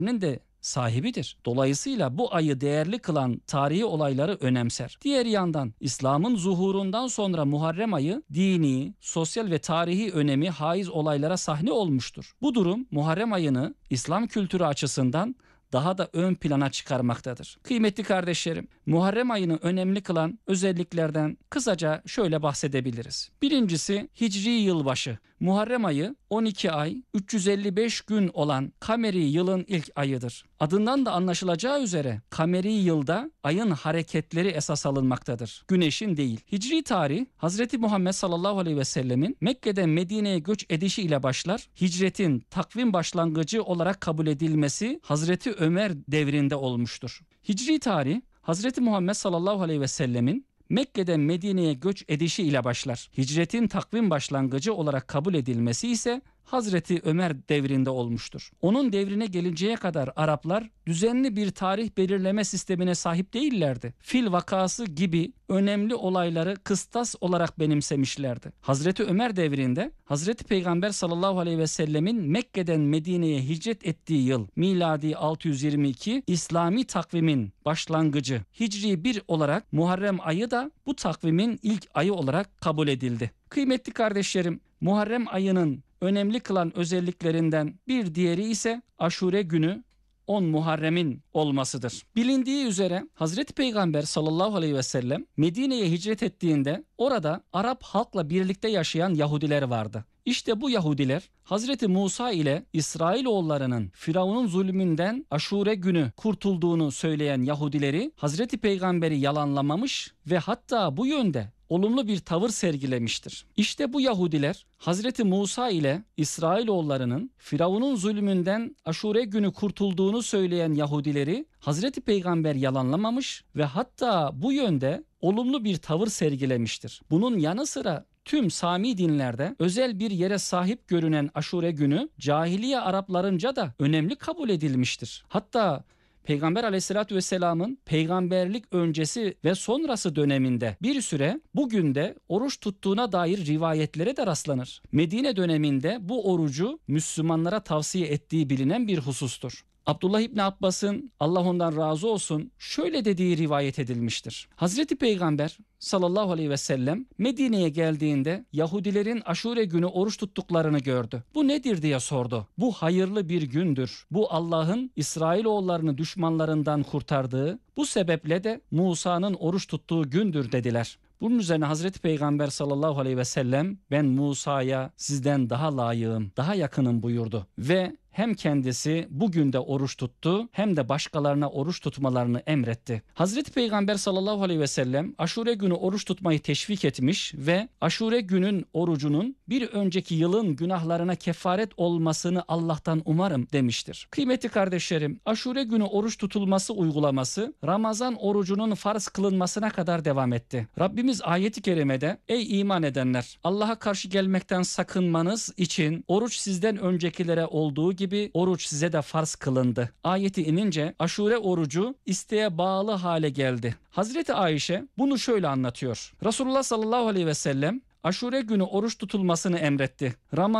de sahibidir. Dolayısıyla bu ayı değerli kılan tarihi olayları önemser. Diğer yandan İslam'ın zuhurundan sonra Muharrem ayı dini, sosyal ve tarihi önemi haiz olaylara sahne olmuştur. Bu durum Muharrem ayını İslam kültürü açısından daha da ön plana çıkarmaktadır. Kıymetli kardeşlerim, Muharrem ayını önemli kılan özelliklerden kısaca şöyle bahsedebiliriz. Birincisi Hicri yılbaşı. Muharrem ayı 12 ay 355 gün olan kameri yılın ilk ayıdır. Adından da anlaşılacağı üzere kameri yılda ayın hareketleri esas alınmaktadır. Güneşin değil. Hicri tarih Hz. Muhammed sallallahu aleyhi ve sellemin Mekke'den Medine'ye göç edişi ile başlar. Hicretin takvim başlangıcı olarak kabul edilmesi Hazreti Ömer devrinde olmuştur. Hicri tarih Hz. Muhammed sallallahu aleyhi ve sellemin Mekke'den Medine'ye göç edişi ile başlar. Hicretin takvim başlangıcı olarak kabul edilmesi ise Hazreti Ömer devrinde olmuştur. Onun devrine gelinceye kadar Araplar düzenli bir tarih belirleme sistemine sahip değillerdi. Fil vakası gibi önemli olayları kıstas olarak benimsemişlerdi. Hazreti Ömer devrinde Hazreti Peygamber sallallahu aleyhi ve sellemin Mekke'den Medine'ye hicret ettiği yıl miladi 622, İslami takvimin başlangıcı Hicri 1 olarak Muharrem ayı da bu takvimin ilk ayı olarak kabul edildi. Kıymetli kardeşlerim, Muharrem ayının önemli kılan özelliklerinden bir diğeri ise Aşure günü 10 Muharrem'in olmasıdır. Bilindiği üzere Hazreti Peygamber sallallahu aleyhi ve sellem Medine'ye hicret ettiğinde orada Arap halkla birlikte yaşayan Yahudiler vardı. İşte bu Yahudiler Hazreti Musa ile İsrailoğullarının Firavun'un zulmünden Aşure günü kurtulduğunu söyleyen Yahudileri Hazreti Peygamber'i yalanlamamış ve hatta bu yönde olumlu bir tavır sergilemiştir. İşte bu Yahudiler Hazreti Musa ile İsrailoğullarının Firavun'un zulmünden Aşure günü kurtulduğunu söyleyen Yahudileri Hazreti Peygamber yalanlamamış ve hatta bu yönde olumlu bir tavır sergilemiştir. Bunun yanı sıra tüm Sami dinlerde özel bir yere sahip görünen Aşure günü cahiliye Araplarınca da önemli kabul edilmiştir. Hatta Peygamber aleyhissalatü vesselamın peygamberlik öncesi ve sonrası döneminde bir süre bugün de oruç tuttuğuna dair rivayetlere de rastlanır. Medine döneminde bu orucu Müslümanlara tavsiye ettiği bilinen bir husustur. Abdullah İbni Abbas'ın Allah ondan razı olsun şöyle dediği rivayet edilmiştir. Hazreti Peygamber sallallahu aleyhi ve sellem Medine'ye geldiğinde Yahudilerin Aşure günü oruç tuttuklarını gördü. Bu nedir diye sordu. Bu hayırlı bir gündür. Bu Allah'ın İsrailoğullarını düşmanlarından kurtardığı, bu sebeple de Musa'nın oruç tuttuğu gündür dediler. Bunun üzerine Hazreti Peygamber sallallahu aleyhi ve sellem ben Musa'ya sizden daha layığım, daha yakınım buyurdu ve hem kendisi bugün de oruç tuttu hem de başkalarına oruç tutmalarını emretti. Hazreti Peygamber sallallahu aleyhi ve sellem Aşure günü oruç tutmayı teşvik etmiş ve Aşure günün orucunun bir önceki yılın günahlarına kefaret olmasını Allah'tan umarım demiştir. Kıymetli kardeşlerim, Aşure günü oruç tutulması uygulaması Ramazan orucunun farz kılınmasına kadar devam etti. Rabbimiz ayeti kerimede ey iman edenler Allah'a karşı gelmekten sakınmanız için oruç sizden öncekilere olduğu gibi oruç size de farz kılındı. Ayeti inince Aşure orucu isteğe bağlı hale geldi. Hazreti Ayşe bunu şöyle anlatıyor. Resulullah sallallahu aleyhi ve sellem Aşure günü oruç tutulmasını emretti.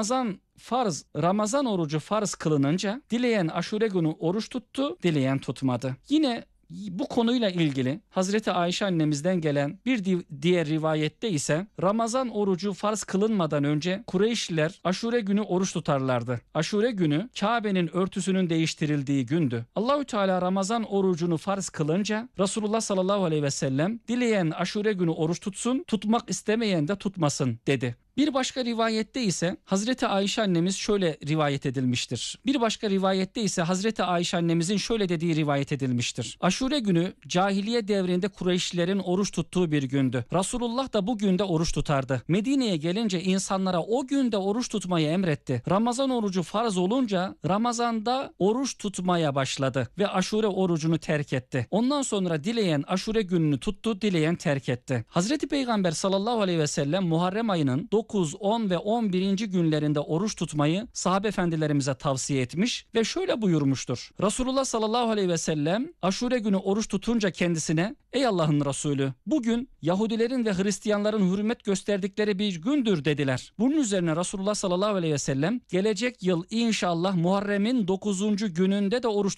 Ramazan orucu farz kılınınca dileyen Aşure günü oruç tuttu, dileyen tutmadı. Yine bu konuyla ilgili Hazreti Ayşe annemizden gelen bir diğer rivayette ise Ramazan orucu farz kılınmadan önce Kureyşliler Aşure günü oruç tutarlardı. Aşure günü Kabe'nin örtüsünün değiştirildiği gündü. Allahü Teala Ramazan orucunu farz kılınca Resulullah sallallahu aleyhi ve sellem dileyen Aşure günü oruç tutsun, tutmak istemeyen de tutmasın dedi. Bir başka rivayette ise Hazreti Ayşe annemiz şöyle rivayet edilmiştir. Bir başka rivayette ise Hazreti Ayşe annemizin şöyle dediği rivayet edilmiştir. Aşure günü cahiliye devrinde Kureyşlilerin oruç tuttuğu bir gündü. Resulullah da bu günde oruç tutardı. Medine'ye gelince insanlara o günde oruç tutmayı emretti. Ramazan orucu farz olunca Ramazan'da oruç tutmaya başladı ve Aşure orucunu terk etti. Ondan sonra dileyen Aşure gününü tuttu, dileyen terk etti. Hazreti Peygamber sallallahu aleyhi ve sellem Muharrem ayının 9, 10 ve 11. günlerinde oruç tutmayı sahabe efendilerimize tavsiye etmiş ve şöyle buyurmuştur. Resulullah sallallahu aleyhi ve sellem Aşure günü oruç tutunca kendisine ey Allah'ın Resulü bugün Yahudilerin ve Hristiyanların hürmet gösterdikleri bir gündür dediler. Bunun üzerine Resulullah sallallahu aleyhi ve sellem gelecek yıl inşallah Muharrem'in 9. gününde de oruç